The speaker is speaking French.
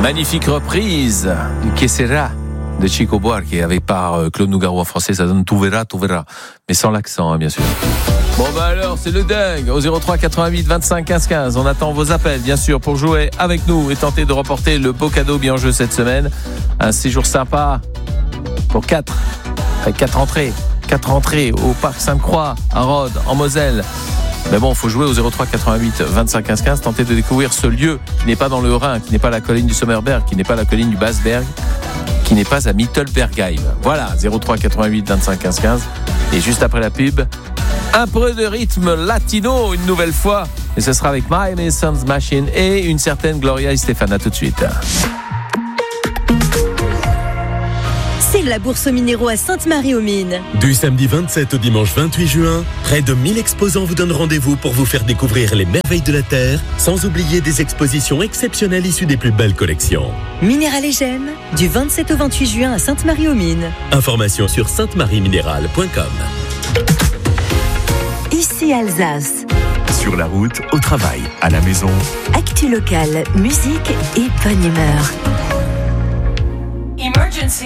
Magnifique reprise du Que Sera de Chico Buarque avec par Claude Nougaro en français, ça donne tout verra, mais sans l'accent, bien sûr. Bon alors, c'est le dingue au 03 88 25 15 15. On attend vos appels, bien sûr, pour jouer avec nous et tenter de remporter le beau cadeau bien en jeu cette semaine. Un séjour sympa pour 4, avec 4 entrées. 4 entrées au Parc Sainte-Croix, à Rhodes, en Moselle. Mais bon, il faut jouer au 03 88 25 15 15, tenter de découvrir ce lieu qui n'est pas dans le Rhin, qui n'est pas la colline du Sommerberg, qui n'est pas la colline du Basberg, qui n'est pas à Mittelbergheim. Voilà, 03 88 25 15 15. Et juste après la pub, un peu de rythme latino une nouvelle fois. Et ce sera avec My Son's Machine et une certaine Gloria Estefan. Tout de suite. C'est la bourse aux minéraux à Sainte-Marie-aux-Mines. Du samedi 27 au dimanche 28 juin, près de 1000 exposants vous donnent rendez-vous pour vous faire découvrir les merveilles de la Terre, sans oublier des expositions exceptionnelles issues des plus belles collections. Minéral et Gemmes, du 27 au 28 juin à Sainte-Marie-aux-Mines. Informations sur saintemarieminéral.com. Ici Alsace. Sur la route, au travail, à la maison. Actu locale, musique et bonne humeur. Emergency.